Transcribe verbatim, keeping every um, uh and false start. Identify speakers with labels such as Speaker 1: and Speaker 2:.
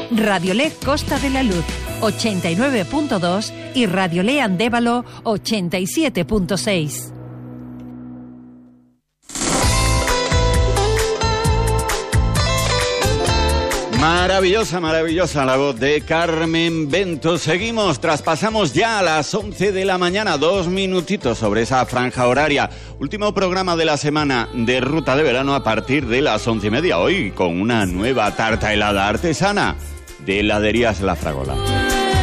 Speaker 1: Radiolé Costa de la Luz ochenta y nueve punto dos y Radiolé Andévalo ochenta y siete punto seis.
Speaker 2: Maravillosa, maravillosa la voz de Carmen Bento. Seguimos, traspasamos ya a las once de la mañana, dos minutitos sobre esa franja horaria. Último programa de la semana de Ruta de Verano a partir de las once y media. Hoy con una nueva tarta helada artesana de Heladerías La Fragola.